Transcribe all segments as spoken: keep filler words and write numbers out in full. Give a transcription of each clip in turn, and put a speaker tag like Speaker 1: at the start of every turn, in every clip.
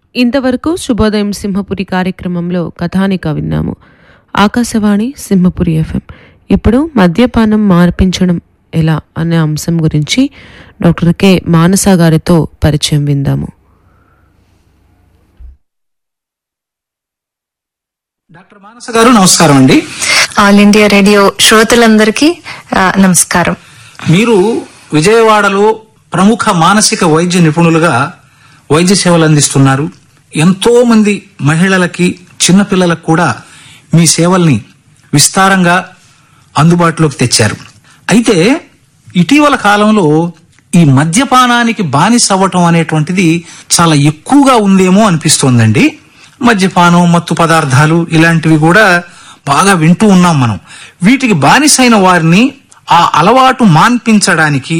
Speaker 1: ఇంతవరకు శుభోదయం సింహపురి కార్యక్రమంలో కథానిక విన్నాము. ఆకాశవాణి సింహపురి ఎఫ్ఎం. ఇప్పుడు మద్యపానం మార్పించడం ఎలా అనే అంశం గురించి డాక్టర్ కె మానస గారితో పరిచయం విందాము.
Speaker 2: డాక్టర్ మానస గారు నమస్కారం అండి.
Speaker 3: ఆల్ ఇండియా రేడియో శ్రోతలందరికీ నమస్కారం.
Speaker 2: మీరు విజయవాడలో ప్రముఖ మానసిక వైద్య నిపుణులుగా వైద్య సేవలు అందిస్తున్నారు. ఎంతో మంది మహిళలకి చిన్నపిల్లలకు కూడా మీ సేవల్ని విస్తారంగా అందుబాటులోకి తెచ్చారు. అయితే ఇటీవల కాలంలో ఈ మద్యపానానికి బానిస అవ్వటం అనేటువంటిది చాలా ఎక్కువగా ఉందేమో అనిపిస్తోందండి. మద్యపానం, మత్తు పదార్థాలు ఇలాంటివి కూడా బాగా వింటూ ఉన్నాం మనం. వీటికి బానిసైన వారిని ఆ అలవాటు మాన్పించడానికి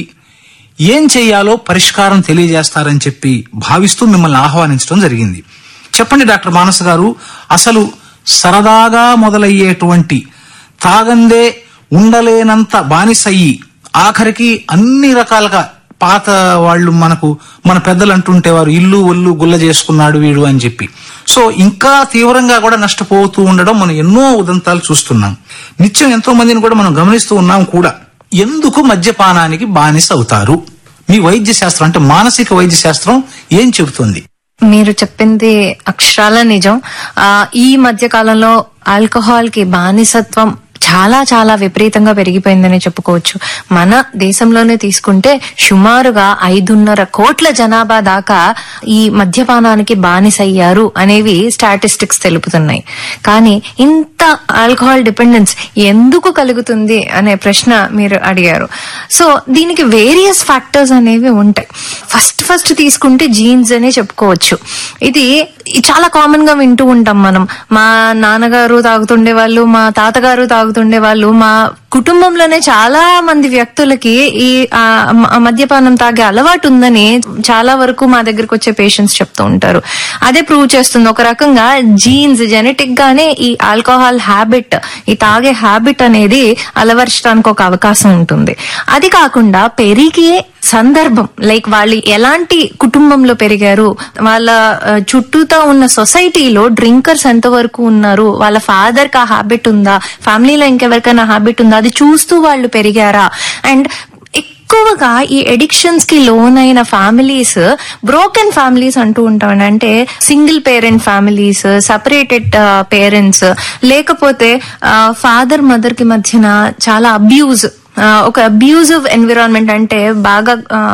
Speaker 2: ఏం చెయ్యాలో పరిష్కారం తెలియజేస్తారని చెప్పి భావిస్తూ మిమ్మల్ని ఆహ్వానించడం జరిగింది. చెప్పండి డాక్టర్ మానస గారు, అసలు సరదాగా మొదలయ్యేటువంటి తాగందే ఉండలేనంత బానిసయ్యి ఆఖరికి అన్ని రకాలుగా పాత వాళ్ళు మనకు మన పెద్దలు అంటుంటే వారు ఇల్లు ఒళ్ళు గుల్ల చేసుకున్నాడు వీడు అని చెప్పి, సో ఇంకా తీవ్రంగా కూడా నష్టపోతూ ఉండడం మనం ఎన్నో ఉదంతాలు చూస్తున్నాం. నిత్యం ఎంతో మందిని కూడా మనం గమనిస్తూ ఉన్నాం కూడా. ఎందుకు మద్యపానానికి బానిస అవుతారు? మీ వైద్య శాస్త్రం అంటే మానసిక వైద్య శాస్త్రం ఏం చెబుతుంది?
Speaker 3: మీరు చెప్పింది అక్షరాల నిజం. ఆ ఈ మధ్య కాలంలో ఆల్కహాల్ కి బానిసత్వం చాలా చాలా విపరీతంగా పెరిగిపోయిందని చెప్పుకోవచ్చు. మన దేశంలోనే తీసుకుంటే సుమారుగా ఐదున్నర కోట్ల జనాభా దాకా ఈ మద్యపానానికి బానిసయ్యారు అనేవి స్టాటిస్టిక్స్ తెలుపుతున్నాయి. కానీ ఇంత ఆల్కహాల్ డిపెండెన్స్ ఎందుకు కలుగుతుంది అనే ప్రశ్న మీరు అడిగారు. సో దీనికి వేరియస్ ఫ్యాక్టర్స్ అనేవి ఉంటాయి. ఫస్ట్ ఫస్ట్ తీసుకుంటే జీన్స్ అనే చెప్పుకోవచ్చు. ఇది చాలా కామన్ గా వింటూ ఉంటాం మనం. మా నాన్నగారు తాగుతుండే వాళ్ళు, మా తాతగారు తాగుతుండే వాళ్ళు, మా కుటుంబంలోనే చాలా మంది వ్యక్తులకి ఈ మద్యపానం తాగే అలవాటు ఉందని చాలా వరకు మా దగ్గరకు వచ్చే పేషెంట్స్ చెప్తూ ఉంటారు. అదే ప్రూవ్ చేస్తుంది ఒక రకంగా జీన్స్, జెనెటిక్ గానే ఈ ఆల్కహాల్ హ్యాబిట్, ఈ తాగే హ్యాబిట్ అనేది అలవర్చడానికి ఒక అవకాశం ఉంటుంది. అది కాకుండా పెరిగే సందర్భం, లైక్ వాళ్ళు ఎలాంటి కుటుంబంలో పెరిగారు, వాళ్ళ చుట్టూతో ఉన్న సొసైటీలో డ్రింకర్స్ ఎంత వరకు ఉన్నారు, వాళ్ళ ఫాదర్ కి ఆ హ్యాబిట్ ఉందా, ఫ్యామిలీలో ఇంకెవరికైనా హ్యాబిట్ ఉందా, అది చూస్తూ వాళ్ళు పెరిగారా. అండ్ ఎక్కువగా ఈ ఎడిక్షన్స్ కి లోన్ అయిన ఫ్యామిలీస్ బ్రోకెన్ ఫ్యామిలీస్ అంటూ ఉంటాం. అంటే single parent families, separated parents, లేకపోతే ఫాదర్ మదర్ కి మధ్యన చాలా అబ్యూజ్, ఒక అబ్యూజివ్ ఎన్విరాన్మెంట్, అంటే బాగా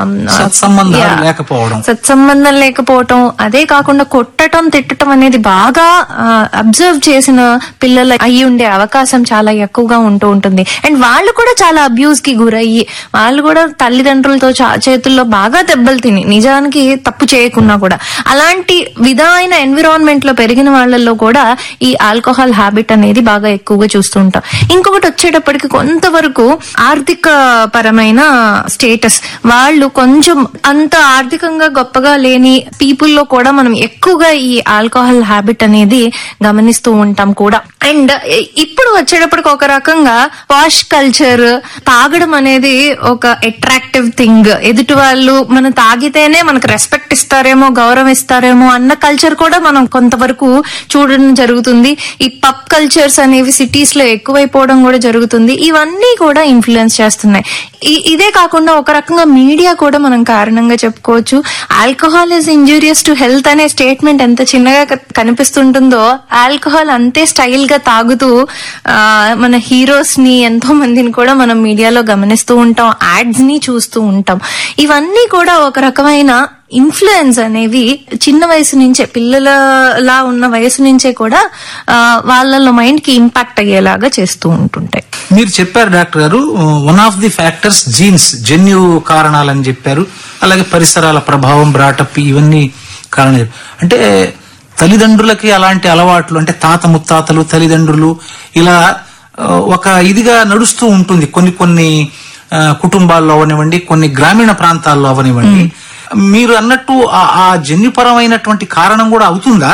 Speaker 3: సత్సంబంధం లేకపోవటం, అదే కాకుండా కొట్టడం తిట్టడం అనేది బాగా అబ్జర్వ్ చేసిన పిల్లలు అయ్యి ఉండే అవకాశం చాలా ఎక్కువగా ఉంటూ ఉంటుంది. అండ్ వాళ్ళు కూడా చాలా అబ్యూజ్ కి గురయ్యి, వాళ్ళు కూడా తల్లిదండ్రులతో చేతుల్లో బాగా దెబ్బలు తిని, నిజానికి తప్పు చేయకున్నా కూడా, అలాంటి విధమైన ఎన్విరాన్మెంట్ లో పెరిగిన వాళ్ళల్లో కూడా ఈ ఆల్కహాల్ హ్యాబిట్ అనేది బాగా ఎక్కువగా చూస్తూ ఉంటాం. ఇంకొకటి వచ్చేటప్పటికి కొంతవరకు ఆర్థిక పరమైన స్టేటస్, వాళ్ళు కొంచెం అంత ఆర్థికంగా గొప్పగా లేని పీపుల్ లో కూడా మనం ఎక్కువగా ఈ ఆల్కహాల్ హ్యాబిట్ అనేది గమనిస్తూ ఉంటాం కూడా. అండ్ ఇప్పుడు వచ్చేటప్పటికి ఒక రకంగా వాష్ కల్చర్, తాగడం అనేది ఒక అట్రాక్టివ్ థింగ్, ఎదుటి వాళ్ళు మనం తాగితేనే మనకు రెస్పెక్ట్ ఇస్తారేమో, గౌరవం ఇస్తారేమో అన్న కల్చర్ కూడా మనం కొంతవరకు చూడడం జరుగుతుంది. ఈ పబ్ కల్చర్స్ అనేవి సిటీస్ లో ఎక్కువైపోవడం కూడా జరుగుతుంది. ఇవన్నీ కూడా ఇన్ఫ్లుయెన్స్ చేస్తున్నాయి. ఇదే కాకుండా ఒక రకంగా మీడియా కూడా మనం కారణంగా చెప్పుకోవచ్చు. Alcohol is injurious to health అనే స్టేట్మెంట్ ఎంత చిన్నగా కనిపిస్తుంటుందో, ఆల్కహాల్ అంతే స్టైల్ గా తాగుతూ మన హీరోస్ ని, ఎంతో మందిని కూడా మనం మీడియాలో గమనిస్తూ ఉంటాం, యాడ్స్ ని చూస్తూ ఉంటాం. ఇవన్నీ కూడా ఒక రకమైన ఇన్ఫ్లుయెన్స్ అనేవి చిన్న వయసు నుంచే, పిల్లలలా ఉన్న వయసు నుంచే కూడా వాళ్ళ మైండ్ కి ఇంపాక్ట్ అయ్యేలాగా చేస్తూ ఉంటుంటాయి.
Speaker 2: మీరు చెప్పారు డాక్టర్ గారు, one of the factors jeans, జన్యు కారణాలని చెప్పారు. అలాగే పరిసరాల ప్రభావం, బ్రాటప్, ఇవన్నీ కారణాలు. అంటే తల్లిదండ్రులకి అలాంటి అలవాట్లు, అంటే తాత ముత్తాతలు, తల్లిదండ్రులు, ఇలా ఒక ఇదిగా నడుస్తూ ఉంటుంది కొన్ని కొన్ని కుటుంబాల్లో అవనివ్వండి, కొన్ని గ్రామీణ ప్రాంతాల్లో అవనివ్వండి. మీరు అన్నట్టు ఆ జన్యుపరమైనటువంటి కారణం కూడా అవుతుందా?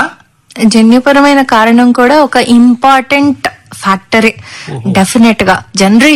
Speaker 3: జన్యుపరమైన కారణం కూడా ఒక ఇంపార్టెంట్ ఫ్యాక్టరే డెఫినెట్ గా. జనరేషన్